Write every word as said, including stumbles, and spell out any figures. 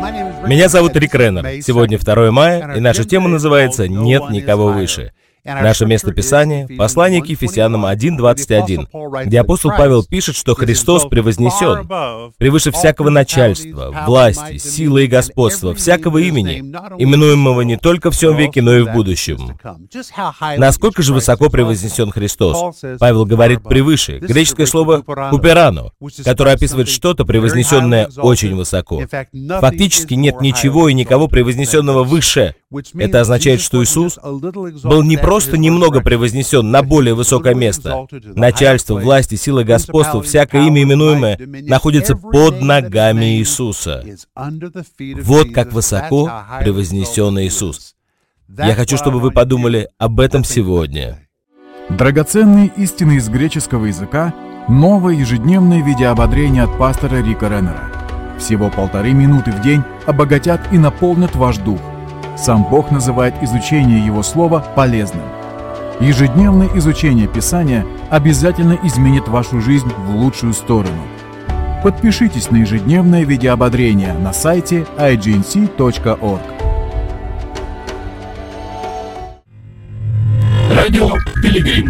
Меня зовут Рик Реннер. Сегодня второе мая, и наша тема называется «Нет никого выше». Наше местописание — послание к Ефесянам один двадцать один, где апостол Павел пишет, что Христос превознесен превыше всякого начальства, власти, силы и господства, всякого имени, именуемого не только в сем веке, но и в будущем. Насколько же высоко превознесен Христос? Павел говорит «превыше». Греческое слово «хуперано», которое описывает что-то, превознесенное очень высоко. Фактически нет ничего и никого превознесенного выше. Это означает, что Иисус был не просто немного превознесен на более высокое место. Начальство, власти, силы, господство, всякое имя именуемое находится под ногами Иисуса. Вот как высоко превознесен Иисус. Я хочу, чтобы вы подумали об этом сегодня. Драгоценные истины из греческого языка — новое ежедневное видеоободрение от пастора Рика Реннера. Всего полторы минуты в день обогатят и наполнят ваш дух. Сам Бог называет изучение Его Слова полезным. Ежедневное изучение Писания обязательно изменит вашу жизнь в лучшую сторону. Подпишитесь на ежедневное видеоободрение на сайте ай джи эн си точка орг. Радио Пилигрим.